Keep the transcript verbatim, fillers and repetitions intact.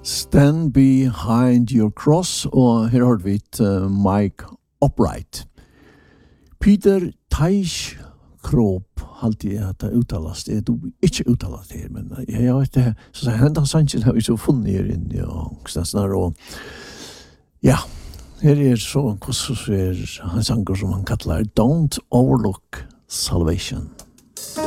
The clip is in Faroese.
Stand Behind Your Cross, og her har vi et uh, Mike Upright. Peter Teichkrop, alltid at det uttalas, det er du ikke uttalas det her, men jeg, jeg vet det, så sier han, sannsyn har vi så funnet her inne, og snar, og ja, her er så, hvordan er han sanger som han kallar Don't Overlook Salvation.